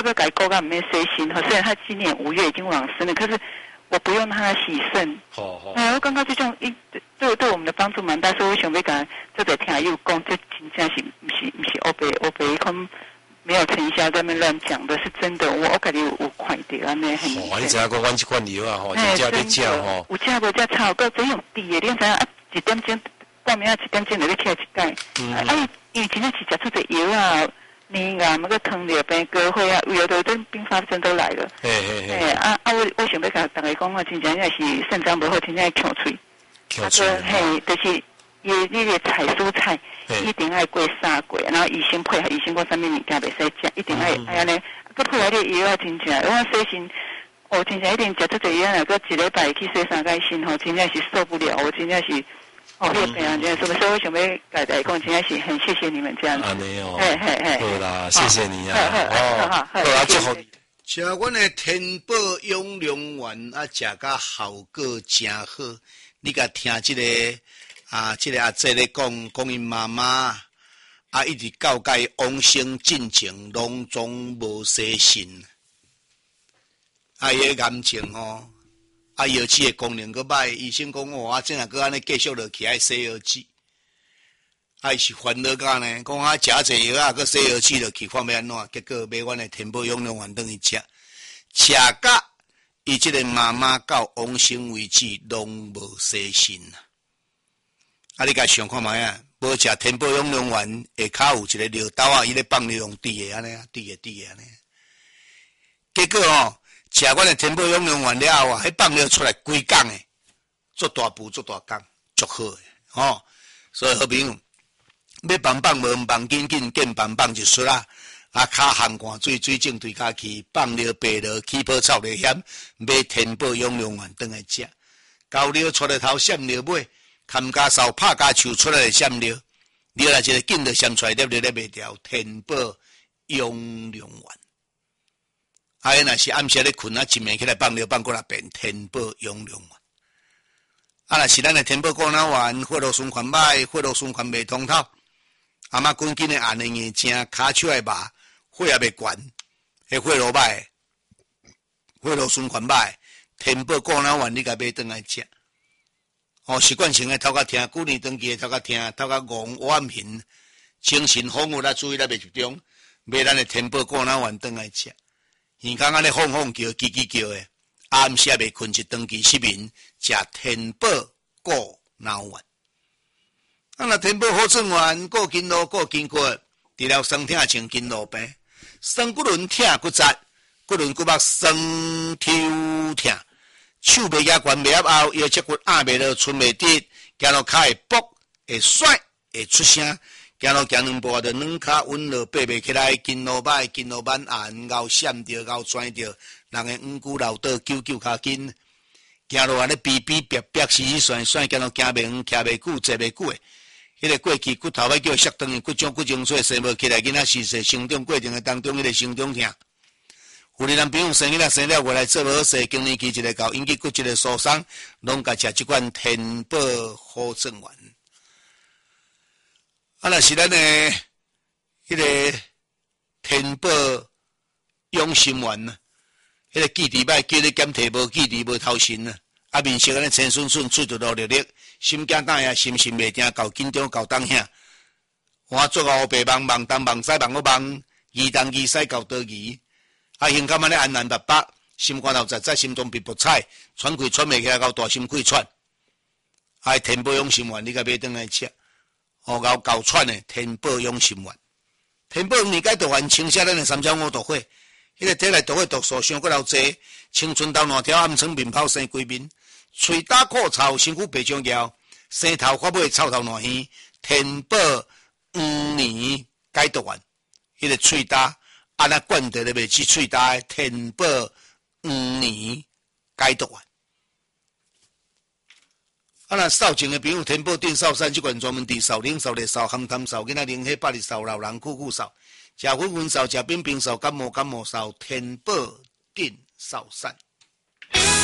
不改沟干没谁行？虽然他今年5月已经往生了，可是我不用他洗肾。我刚刚这种对我们的帮助蛮大，所以我想要讲，这个听友讲，这真正是不是欧北空没有成效在那乱讲的，是真的。我感觉有看到安尼很。 你知影讲阮这款药啊，吼，真正要食吼。 有食无食差个真用低的，你知影啊？1点钟半暝啊1点钟就要起来一袋。因为真正是食出这药啊。你啊，那个糖尿病、高血压，有的都并发症都来了。我想要甲大家讲啊，真正也是肾脏不好，真正要翘喙。 翘喙。 就是那个采蔬菜，一定要过3过，然后医生配合医生讲啥物物件袂使食，一定要安尼。佮配合你药啊，真正，我洗肾，真正一定食出这药，个1礼拜去洗3次肾，真正是受不了，我真正是。那个病人真的，所以我想要改讲，真的是很谢谢你们这样子。 好啦，谢谢你啊。 好啦， 最后食阮的天宝养良丸啊，食甲效果真好。你甲听这个阿姐咧讲因妈妈啊，一直到甲伊往生进前，拢总无洗肾。啊，伊个癌症吼。药剂的功能佫歹，医生讲这若佫安尼继续落去，爱洗药剂。是烦恼甲呢，讲食这药佫洗药剂落去，看要安怎？结果买阮的天宝养良丸转去食甲伊即个妈妈到往生为止，拢无洗肾你甲想看卖啊？无食天宝养良丸，下骹有一个尿兜伊咧放尿用滴的安尼滴的安尼。结果食阮的天宝养良丸了后迄放尿出来规工诶，做大步做大工，足好诶所以好朋友，要放无放紧见放就出啦。骹含汗水肿对家去，放尿白尿起泡臭袂险，买天宝养良丸转来食。高尿出来头闪尿尾，砍家扫拍家树出来闪尿，尿来一个紧就闪出来，粒袂掉。天宝养良丸。伊若是暗时咧困一暝起来放尿放过来变天宝养良丸。若是咱的天宝果脑丸，血路循环歹，血路循环袂通透，阿妈紧的按的眼睛，骹手会麻，血也袂悬，迄血路歹，血路循环歹，天宝果脑丸你甲买转来食。习惯性的头壳听，旧年长期的头壳听，头壳戆晚眠，精神恍惚啦，注意力袂集中，买咱的天宝果脑丸转来食。耳孔安尼晃叫，叽叽叫的，暗时也袂困，一长期失眠，食天宝果脑丸。若天宝好转丸，过筋络，过筋骨，除了酸痛像筋络病，酸骨轮痛骨折，骨轮骨膜酸抽痛，手袂举悬袂合后，腰脊骨压袂落，伸袂直，行路骹会跛，会甩，会出声。行路行两步就软骹稳落，爬袂起来，筋络歹，筋络慢按，腰闪着，腰拽着，人会弯骨落倒，揪骹筋，行路安尼逼逼死甩，行路行袂远，徛袂久，坐袂久诶。迄个过去骨头要叫摔断，骨种骨精髓生无起来，囡仔是说成长过程诶当中，迄个成长痛。有的人朋友生生了回来做无好势，更年期一个到引起骨质诶受伤，拢甲食即款天宝好转丸。若是咱的迄个天宝养心丸啊，迄个记忆歹，叫你检体无记忆无头神啊，面色安尼青顺顺，喙着落绿绿，心惊胆也，心神袂定，够紧张，够当遐。我做个乌白梦，梦东梦西梦我梦，疑东疑西够多疑。胸口安尼安白白，心肝头在在，心中鼻薄彩，喘气喘袂起来，到大心气喘。天宝养心丸，你甲买转来吃。够喘的天宝养心丸，天宝年解毒丸清洗咱的3.5度火，迄个体内毒火毒素伤过老济，青春痘烂条暗疮面泡生规面，喙打苦臭，身躯白长胶，生头发尾臭头烂耳，天宝黄年解毒丸，迄个喙打安那灌得咧袂起喙打的天宝黄年解毒丸。若扫情的朋友，天宝电扫3即款专门治扫冷扫、热扫、寒痰扫、囡仔冷血、百日扫、老人酷酷扫、食粉粉扫、食冰冰扫、感冒扫，天宝电扫3。